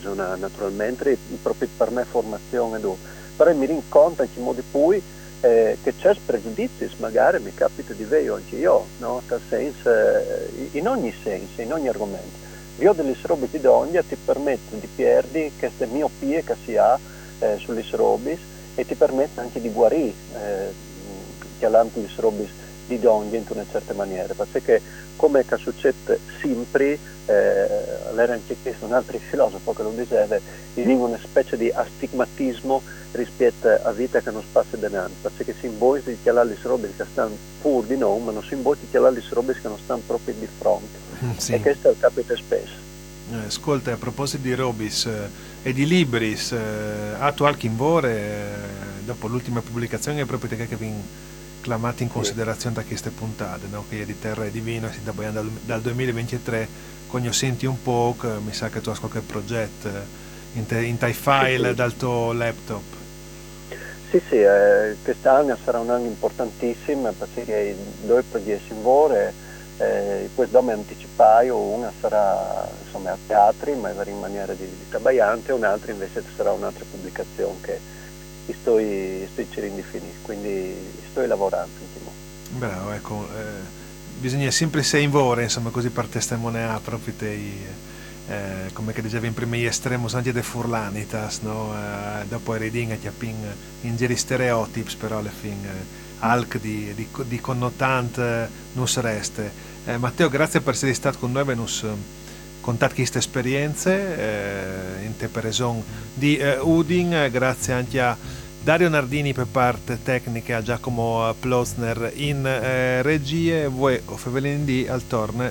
una, naturalmente proprio per me formazione do. Però mi rincontro anche in modi poi che c'è pregiudizi, magari mi capita di vedere anche io, no? Nel senso, in ogni senso, in ogni argomento. Io delle robe di donne ti permetto di perdere queste miopie che si ha sulle robe e ti permette anche di guarire chiaramente le robe di donne in una certa maniera, perché come che succede sempre, era anche questo un altro filosofo che lo diceva, in una specie di astigmatismo rispetto a vita che non passa davanti, perché si imboi di chiamare le robe che stanno fuori di noi, ma non si imboi di chiamare le robe che non stanno proprio di fronte. Sì. E questo capita spesso. Ascolta, a proposito di Robis e di Libris, ha tu anche in vore, dopo l'ultima pubblicazione, proprio te che vi clamati in Sì. considerazione da queste puntate, no? Che è di Terra e Divino, si sta dal 2023, quando senti un po', che mi sa che tu hai qualche progetto in tai Sì, file sì. dal tuo laptop. Sì, sì, quest'anno sarà un anno importantissimo perché due progetti in vore, poi dopo anticipaio, una sarà insomma a teatri, ma in maniera di traboiante, un'altra invece sarà un'altra pubblicazione che sto cercando di finire, quindi sto lavorando. Bravo, ecco, bisogna sempre sei in vore, insomma, così per testimoniare proprio come che dicevi in prima estremos anche de furlanitas, no? Dopo reading che appin in geri stereotips, però alla fine alc di connotant nus reste. Matteo, grazie per essere stato con noi, venus contat queste esperienze in te preson di Udin, grazie anche a Dario Nardini per parte tecnica, a Giacomo Plosner in regie, voi o Fevelin D al torne